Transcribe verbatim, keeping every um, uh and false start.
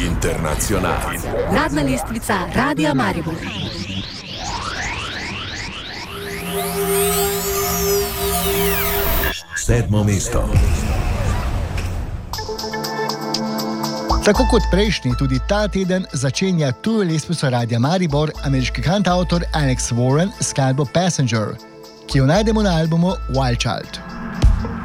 Internacional. Uradna lestvica Radia Maribor. Sedmo mesto. Tako kot prejšnji, tudi ta teden začenja tujo lestvico Radia Maribor ameriški kantautor Alex Warren s skladbo Passenger, ki jo najdemo na albumu Wild Child.